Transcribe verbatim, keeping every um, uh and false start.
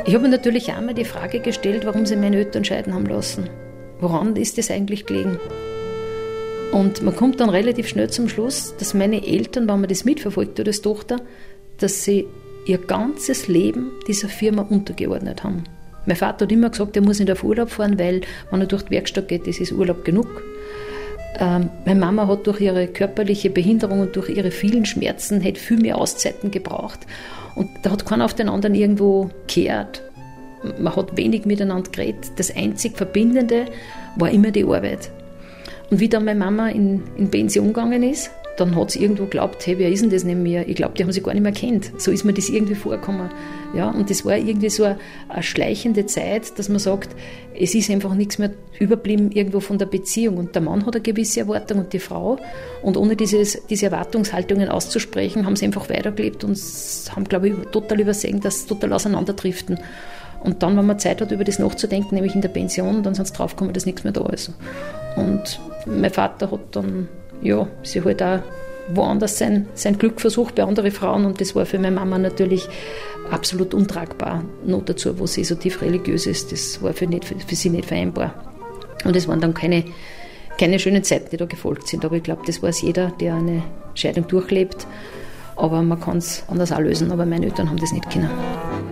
Ich habe mir natürlich auch mal die Frage gestellt, warum sie meine Eltern scheiden haben lassen. Woran ist das eigentlich gelegen? Und man kommt dann relativ schnell zum Schluss, dass meine Eltern, wenn man das mitverfolgt als Tochter, dass sie ihr ganzes Leben dieser Firma untergeordnet haben. Mein Vater hat immer gesagt, er muss nicht auf Urlaub fahren, weil, wenn er durch die Werkstatt geht, das ist Urlaub genug. Ähm, meine Mama hat durch ihre körperliche Behinderung und durch ihre vielen Schmerzen hat viel mehr Auszeiten gebraucht. Und da hat keiner auf den anderen irgendwo gehört. Man hat wenig miteinander geredet. Das einzig Verbindende war immer die Arbeit. Und wie dann meine Mama in, in Pension gegangen ist, dann hat sie irgendwo geglaubt, hey, wer ist denn das neben mir? Ich glaube, die haben sie gar nicht mehr kennt. So ist mir das irgendwie vorgekommen. Ja, und das war irgendwie so eine, eine schleichende Zeit, dass man sagt, es ist einfach nichts mehr überblieben irgendwo von der Beziehung. Und der Mann hat eine gewisse Erwartung und die Frau. Und ohne dieses, diese Erwartungshaltungen auszusprechen, haben sie einfach weitergelebt und haben, glaube ich, total übersehen, dass sie total auseinanderdriften. Und dann, wenn man Zeit hat, über das nachzudenken, nämlich in der Pension, dann sind sie draufgekommen, dass nichts mehr da ist. Und mein Vater hat dann, ja, sie halt auch woanders sein, sein Glück versucht bei anderen Frauen und das war für meine Mama natürlich absolut untragbar. Noch dazu, wo sie so tief religiös ist, das war für, nicht, für sie nicht vereinbar. Und es waren dann keine, keine schönen Zeiten, die da gefolgt sind, aber ich glaube, das weiß jeder, der eine Scheidung durchlebt. Aber man kann es anders auch lösen, aber meine Eltern haben das nicht können.